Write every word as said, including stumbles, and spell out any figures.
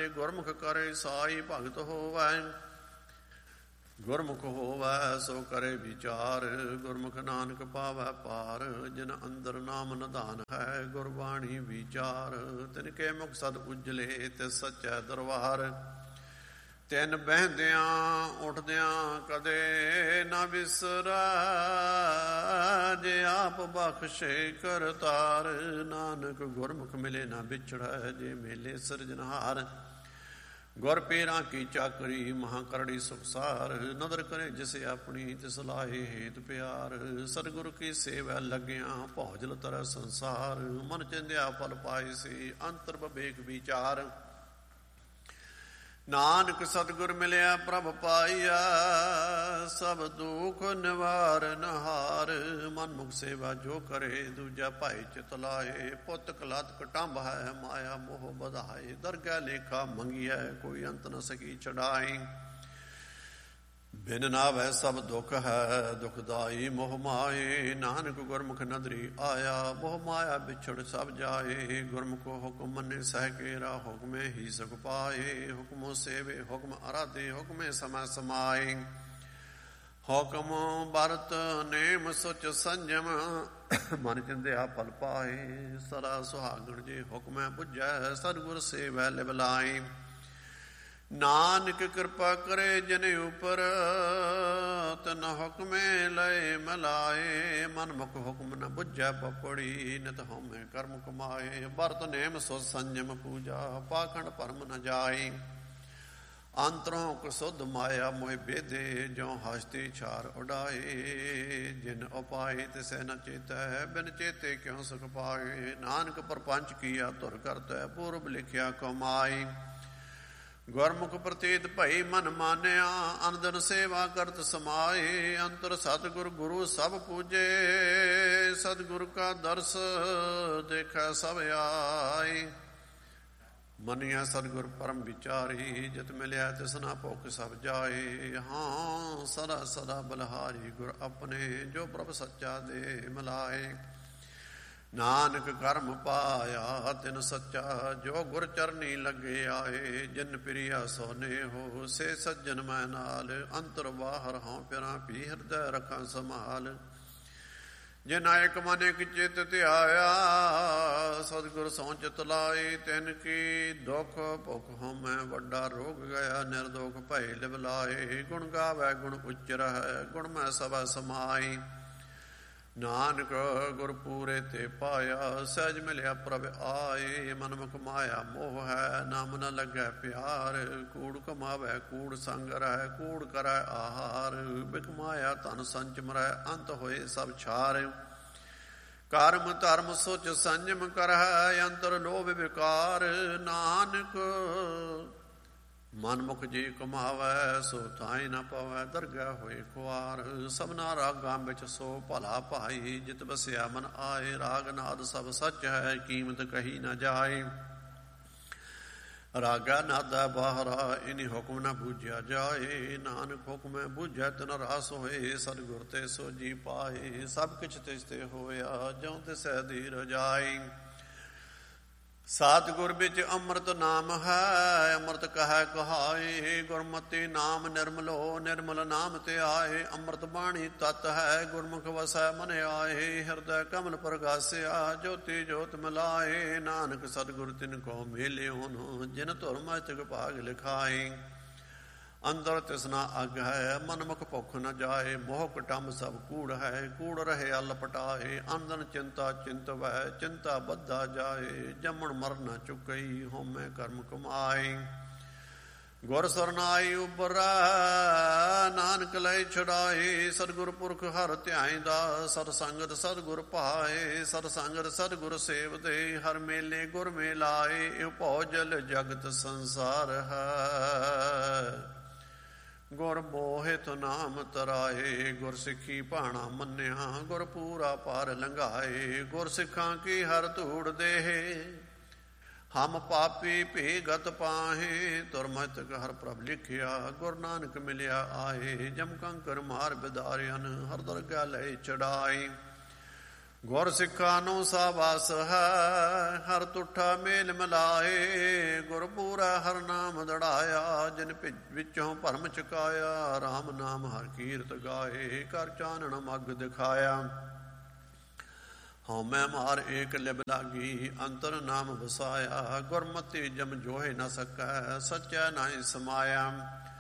ਜੇ ਗੁਰਮੁਖ ਕਰੇ ਸਾਈ ਭਗਤ ਹੋਵੈ। ਗੁਰਮੁਖ ਹੋਵੈ ਸੋ ਕਰੇ ਵਿਚਾਰ, ਗੁਰਮੁਖ ਨਾਨਕ ਪਾਵੈ ਪਾਰ। ਜਿਨ ਅੰਦਰ ਨਾਮ ਨਿਧਾਨ ਹੈ, ਗੁਰਬਾਣੀ ਵਿਚਾਰ। ਤਿਨ ਕੇ ਮੁਖ ਸਦ ਉਜਲੇ, ਤਿਸ ਸੱਚੈ ਦਰਬਾਰ। ਤਿਨ ਬਹਿੰਦਿਆਂ ਉੱਠਦਿਆਂ ਕਦੇ ਨਾ ਵਿਸਰੈ, ਜੇ ਆਪ ਬਖਸ਼ੇ ਕਰਤਾਰ। ਨਾਨਕ ਗੁਰਮੁਖ ਮਿਲੇ ਨਾ ਵਿਛੜੈ, ਜੇ ਮੇਲੇ ਸਿਰਜਨਹਾਰ। ਗੁਰ ਪੀਰਾਂ ਕੀ ਚਾਕਰੀ, ਮਹਾਂ ਕਰੜੀ ਸੁਖਸਾਰ। ਨਦਰ ਕਰੇ ਜਿਸ ਆਪਣੀ, ਤਿਸ ਲਾਹੇ ਹੇਤ ਪਿਆਰ। ਸਤਿਗੁਰ ਕੀ ਸੇਵੈ ਲੱਗਿਆ, ਭੌਜਲ ਤਰੈ ਸੰਸਾਰ। ਮਨ ਚਿੰਦਿਆ ਫਲ ਪਾਏ ਸੀ, ਅੰਤਰ ਵਿਵੇਕ ਵਿਚਾਰ। ਨਾਨਕ ਸਤਿਗੁਰ ਮਿਲਿਆ ਪ੍ਰਭ ਪਾਈਆ, ਸਭ ਦੁਖ ਨਿਵਾਰਨ ਹਾਰ। ਮਨਮੁਖ ਸੇਵਾ ਜੋ ਕਰੇ, ਦੂਜਾ ਭਾਈ ਚਿਤ ਲਾਏ। ਪੁੱਤ ਕਲਤ ਕਟੰਬ ਹੈ, ਮਾਇਆ ਮੋਹ ਵਧਾਏ। ਦਰਗਹਿ ਲੇਖਾ ਮੰਗੀਐ, ਕੋਈ ਅੰਤ ਨ ਸਕੀ ਛਡਾਈ। ਬਿਨ ਨਾਵੈ ਸਭ ਦੁਖ ਹੈ, ਦੁਖਦਾਈ ਮੋਹ ਮਾਏ। ਨਾਨਕ ਗੁਰਮੁਖ ਨਦਰੀ ਆਇਆ, ਮੋਹ ਮਾਇਆ ਵਿਛੜ ਸਭ ਜਾਏ। ਗੁਰਮੁਖ ਹੁਕਮ ਮੰਨੇ ਸਹਿ ਕੇਰਾ, ਹੁਕਮੇ ਹੀ ਸੁਖ ਪਾਏ। ਹੁਕਮੋ ਸੇਵੇ ਹੁਕਮ ਅਰਾਧੇ, ਹੁਕਮੇ ਸਮੈ ਸਮਾਏ। ਹੁਕਮ ਬਰਤ ਨੇਮ ਸੁਚ ਸੰਜਮ, ਮਨ ਚਿੰਦਿਆ ਫਲ ਪਾਏ। ਸਦਾ ਸੁਹਾਗਣ ਜੇ ਹੁਕਮੈ ਬੁਝੈ, ਸਤਿਗੁਰ ਸੇਵੈ ਲਿਵ ਲਾਏ। ਨਾਨਕ ਕਿਰਪਾ ਕਰੇ ਜਿਨ ਉਪਰ, ਤਿਨ ਹੁਕਮੇ ਲਏ ਮਿਲਾਏ। ਮਨਮੁਖ ਹੁਕਮ ਨ ਬੁਝੈ ਪਪੜੀ, ਨਿਤ ਹਉਮੈ ਕਰਮ ਕਮਾਏ। ਬਰਤ ਨੇਮ ਸੁ ਸੰਜਮ ਪੂਜਾ, ਪਾਖੰਡ ਭਰਮ ਨ ਜਾਏ। ਅੰਤਰੋਂ ਕਸੁਧ ਮਾਇਆ ਮੋਹਿ ਬੇਦੇ, ਜਿਉ ਹਸਤੀ ਛਾਰ ਉਡਾਏ। ਜਿਨ ਉਪਾਏ ਤਿਸੈ ਨ ਚੇਤੈ, ਬਿਨ ਚੇਤੇ ਕਿਉ ਸੁਖ ਪਾਏ। ਨਾਨਕ ਪਰਪੰਚ ਕੀਆ ਧੁਰ ਕਰਤੈ, ਪੂਰਬ ਲਿਖਿਆ ਕਮਾਈ। ਗੁਰਮੁਖ ਪ੍ਰਤੀਤ ਭਈ ਮਨ ਮਾਨਿਆ, ਅਨੰਦਨ ਸੇਵਾ ਕਰਤ ਸਮਾਏ। ਅੰਤਰ ਸਤਿਗੁਰ ਗੁਰੂ ਸਭ ਪੂਜੇ, ਸਤਿਗੁਰ ਕਾ ਦਰਸ ਦੇਖੈ ਸਭ ਆਏ। ਮੰਨਿਆ ਸਤਿਗੁਰ ਪਰਮ ਵਿਚਾਰੀ, ਜਿਤ ਮਿਲਿਆ ਤਿਸ ਨਾ ਭੁਖ ਸਭ ਜਾਏ। ਹਾਂ ਸਦਾ ਸਦਾ ਬਲਹਾਰੀ ਗੁਰ ਆਪਣੇ, ਜੋ ਪ੍ਰਭ ਸੱਚਾ ਦੇ ਮਿਲਾਏ। ਨਾਨਕ ਕਰਮ ਪਾਇਆ ਤਿਨ ਸੱਚਾ, ਜੋ ਗੁਰ ਚਰਨੀ ਲੱਗੇ ਆਏ। ਜਿਨ ਪ੍ਰਿਆ ਸੋਨੇ ਹੋ, ਸੇ ਸੱਜਣ ਮੈਂ ਨਾਲ। ਅੰਤਰ ਬਾਹਰ ਹਉ ਪਿਰਾਂ ਪੀ, ਹਿਰਦੈ ਰਖਾਂ ਸੰਭਾਲ। ਜੇ ਨਾਇਕ ਮਨ ਇਕ ਚਿਤ ਧਿਆਇਆ, ਸਤਿਗੁਰ ਸੋ ਚਿਤ ਲਾਏ। ਤਿਨ ਕੀ ਦੁਖ ਭੁਖ ਹਉਮੈ ਵੱਡਾ ਰੋਗ ਗਿਆ, ਨਿਰਦੋਖ ਭਏ ਲਿਵ ਲਾਏ। ਗੁਣ ਗਾਵੈ ਗੁਣ ਉਚਰੈ, ਗੁਣ ਮੈਂ ਸਭੈ ਸਮਾਈ। ਨਾਨਕ ਗੁਰ ਪੂਰੇ ਤੇ ਪਾਇਆ, ਸਹਿਜ ਮਿਲਿਆ ਪ੍ਰਭ ਆਏ। ਮਨਮੁਖ ਮਾਇਆ ਮੋਹ ਹੈ, ਨਾਮ ਨ ਲੱਗੈ ਪਿਆਰ। ਕੂੜ ਕਮਾਵੈ ਕੂੜ ਸੰਗ ਰਹਿ, ਕੂੜ ਕਰੈ ਆਹਾਰ। ਬਿਕ ਮਾਇਆ ਧਨ ਸੰਚ ਮਰੈ, ਅੰਤ ਹੋਏ ਸਭ ਛਾਰ। ਕਰਮ ਧਰਮ ਸੁਚ ਸੰਜਮ ਕਰੈ, ਅੰਤਰ ਲੋਭ ਵਿਕਾਰ। ਨਾਨਕ ਮਨਮੁਖ ਜੀ ਕਮਾਵੈ, ਸੋ ਥਾਈ ਨ ਪਵੈ। ਦਰਗਹਿ ਹੋਏ ਖੁਆਰ, ਸਭਨਾ ਰਾਗਾਂ ਵਿੱਚ ਸੋ ਭਲਾ ਭਾਈ। ਜਿਤ ਬਸਿਆ ਮਨ ਆਏ, ਰਾਗ ਨਾਦ ਸਭ ਸੱਚ ਹੈ, ਕੀਮਤ ਕਹੀ ਨ ਜਾਏ। ਰਾਗਾ ਨਾਦਾ ਬਾਹਰਾ, ਇਨੀ ਹੁਕਮ ਨ ਬੂਝਿਆ ਜਾਏ। ਨਾਨਕ ਹੁਕਮੈ ਬੂਝੈ ਤਿਨ ਰਾਸ ਹੋਏ, ਸਤਿਗੁਰ ਤੇ ਸੋ ਜੀ ਪਾਏ। ਸਭ ਕਿਛ ਤਿਸ ਤੇ ਹੋਇਆ, ਜਿਉ ਤਿਸੈ ਦੀ ਰਜਾਈ। ਸਤਿਗੁਰ ਵਿੱਚ ਅੰਮ੍ਰਿਤ ਨਾਮ ਹੈ, ਅੰਮ੍ਰਿਤ ਕਹੈ ਕਹਾਏ। ਗੁਰਮਤਿ ਨਾਮ ਨਿਰਮਲੋ, ਨਿਰਮਲ ਨਾਮ ਤੇ ਆਏ। ਅੰਮ੍ਰਿਤ ਬਾਣੀ ਤਤ ਹੈ, ਗੁਰਮੁਖ ਵਸੈ ਮਨ ਆਏ। ਹਿਰਦੈ ਕਮਲ ਪ੍ਰਗਾਸਿਆ, ਜੋਤੀ ਜੋਤ ਮਿਲਾਏ। ਨਾਨਕ ਸਤਿਗੁਰ ਤਿਨ ਕੋ ਮਿਲਿਓਨ, ਜਿਨ ਧੁਰ ਮਸਤਕ ਭਾਗ ਲਿਖਾਏ। ਅੰਦਰ ਤਿਸਨਾ ਅਗ ਹੈ, ਮਨਮੁਖ ਭੁਖ ਨ ਜਾਏ। ਮੋਹ ਕਟੰਬ ਸਭ ਕੂੜ ਹੈ, ਕੂੜ ਰਹੇ ਅਲ ਪਟਾਏ। ਅੰਦਨ ਚਿੰਤਾ ਚਿੰਤਵੈ, ਚਿੰਤਾ ਬੱਧਾ ਜਾਏ। ਜੰਮਣ ਮਰਨ ਨ ਚੁਕਈ, ਹਉਮੈ ਕਰਮ ਕਮਾਏ। ਗੁਰ ਸਰਨਾਈ ਉਬਰੈ, ਨਾਨਕ ਲੈ ਛੁਡਾਏ। ਸਤਿਗੁਰ ਪੁਰਖ ਹਰਿ ਧਿਆਇਂਦਾ, ਸਤ ਸੰਗਤ ਸਤਿਗੁਰ ਭਾਏ। ਸਤ ਸੰਗਤ ਸਤਿਗੁਰ ਸੇਵਦੇ, ਹਰ ਮੇਲੇ ਗੁਰ ਮੇਲਾਏ। ਇਹ ਭਉ ਜਲ ਜਗਤ ਸੰਸਾਰ ਹੈ, ਗੁਰ ਮੋਹਿਤ ਨਾਮ ਤਰਾਏ। ਗੁਰ ਸਿੱਖੀ ਭਾਣਾ ਮੰਨਿਆ, ਗੁਰ ਪੂਰਾ ਪਾਰ ਲੰਘਾਏ। ਗੁਰ ਸਿੱਖਾਂ ਕੀ ਹਰ ਧੂੜ ਦੇਹ, ਹਮ ਪਾਪੀ ਭੇਗਤ ਪਾਹੇ। ਤੁਰ ਮਸਤਕ ਹਰ ਪ੍ਰਭ ਲਿਖਿਆ, ਗੁਰ ਨਾਨਕ ਮਿਲਿਆ ਆਏ। ਜਮ ਕੰਕਰ ਮਾਰ ਬਿਦਾਰਿਆਨ, ਹਰ ਦਰਗਹਿ ਲੈ ਚੜਾਏ। ਗੁਰ ਸਿੱਖਾਂ ਨੂੰ ਸਾਬਾਸ ਹੈ, ਹਰ ਤੁਠਾ ਮੇਲ ਮਿਲਾਏ। ਗੁਰ ਪੂਰਾ ਹਰ ਨਾਮ ਦੜਾਇਆ, ਜਿਨ ਵਿੱਚੋਂ ਭਰਮ ਚੁਕਾਇਆ। ਰਾਮ ਨਾਮ ਹਰ ਕੀਰਤ ਗਾਏ, ਕਰ ਚਾਨਣ ਮੱਗ ਦਿਖਾਇਆ। ਹਉਮੈ ਮਾਰ ਏਕ ਲਿਵ ਲਾਗੀ, ਅੰਤਰ ਨਾਮ ਵਸਾਇਆ। ਗੁਰਮਤਿ ਜਮ ਜੋਹਿ ਨ ਸਕੈ, ਸਚੈ ਨਾਹੀ ਸਮਾਇਆ।